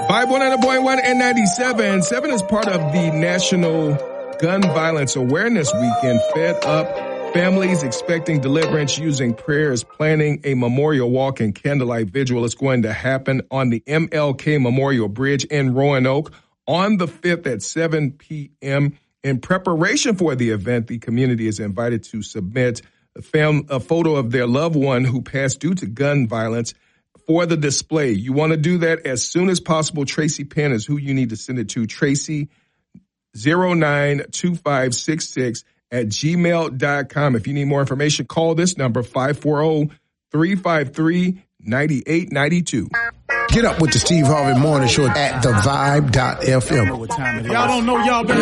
Vibe 100.1 and 97. 7 is part of the National Gun Violence Awareness Weekend. Fed Up Families Expecting Deliverance Using Prayers, planning a memorial walk and candlelight vigil. It's going to happen on the MLK Memorial Bridge in Roanoke on the 5th at 7 p.m. In preparation for the event, the community is invited to submit a photo of their loved one who passed due to gun violence for the display. You want to do that as soon as possible. Tracy Penn is who you need to send it to. Tracy 092566@gmail.com. If you need more information, call this number 540-353-9892. Get up with the Steve Harvey Morning Show at thevibe.fm. Y'all don't know y'all been